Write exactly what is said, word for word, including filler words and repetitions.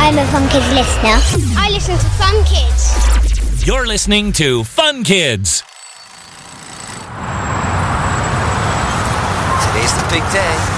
I'm a Fun Kids listener. I listen to Fun Kids. You're listening to Fun Kids. Today's the big day.